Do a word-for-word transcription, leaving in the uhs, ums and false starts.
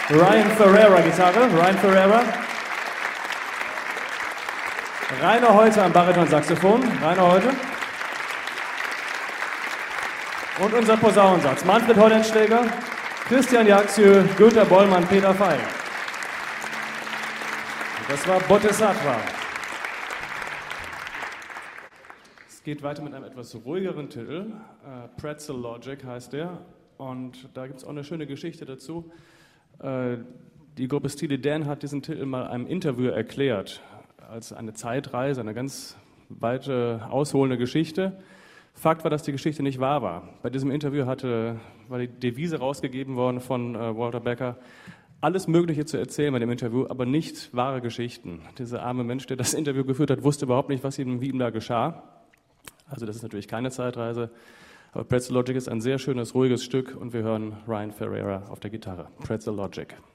Ryan Ferreira, Gitarre, Ryan Ferreira. Rainer Heute am Bariton-Saxophon, Rainer Heute. Und unser Posaunensatz, Manfred Hollenschläger, Christian Jaxiö, Günter Bollmann, Peter Feil. Das war Bodhisattva. Es geht weiter mit einem etwas ruhigeren Titel. Uh, Pretzel Logic heißt der. Und da gibt es auch eine schöne Geschichte dazu. Uh, die Gruppe Steely Dan hat diesen Titel mal einem Interview erklärt, als eine Zeitreise, eine ganz weite, ausholende Geschichte. Fakt war, dass die Geschichte nicht wahr war. Bei diesem Interview hatte, war die Devise rausgegeben worden von uh, Walter Becker, alles Mögliche zu erzählen bei dem Interview, aber nicht wahre Geschichten. Dieser arme Mensch, der das Interview geführt hat, wusste überhaupt nicht, was ihm, wie ihm da geschah. Also das ist natürlich keine Zeitreise, aber Pretzel Logic ist ein sehr schönes, ruhiges Stück und wir hören Ryan Ferreira auf der Gitarre. Pretzel Logic.